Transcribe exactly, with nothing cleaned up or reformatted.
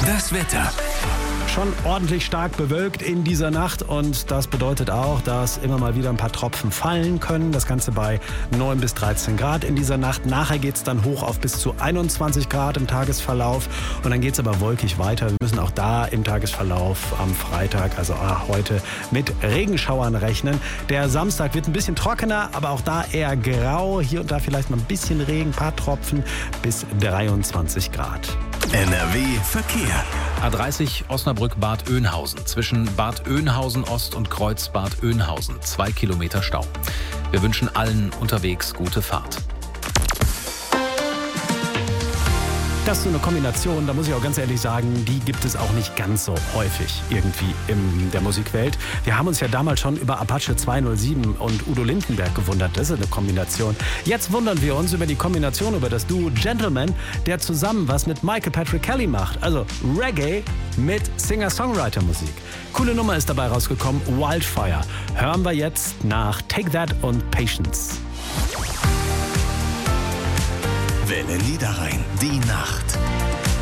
Das Wetter. Schon ordentlich stark bewölkt in dieser Nacht und das bedeutet auch, dass immer mal wieder ein paar Tropfen fallen können. Das Ganze bei neun bis dreizehn Grad in dieser Nacht. Nachher geht es dann hoch auf bis zu einundzwanzig Grad im Tagesverlauf und dann geht es aber wolkig weiter. Wir müssen auch da im Tagesverlauf am Freitag, also ah, heute, mit Regenschauern rechnen. Der Samstag wird ein bisschen trockener, aber auch da eher grau. Hier und da vielleicht mal ein bisschen Regen, ein paar Tropfen bis dreiundzwanzig Grad. N R W Verkehr. A dreißig Osnabrück-Bad Oeynhausen. Zwischen Bad Oeynhausen Ost und Kreuz Bad Oeynhausen. Zwei Kilometer Stau. Wir wünschen allen unterwegs gute Fahrt. Das ist so eine Kombination, da muss ich auch ganz ehrlich sagen, die gibt es auch nicht ganz so häufig irgendwie in der Musikwelt. Wir haben uns ja damals schon über Apache zweihundertsieben und Udo Lindenberg gewundert. Das ist eine Kombination. Jetzt wundern wir uns über die Kombination, über das Duo Gentleman, der zusammen was mit Michael Patrick Kelly macht. Also Reggae mit Singer-Songwriter-Musik. Coole Nummer ist dabei rausgekommen, Wildfire. Hören wir jetzt nach Take That und Patience. Welle Niederrhein, die Nacht.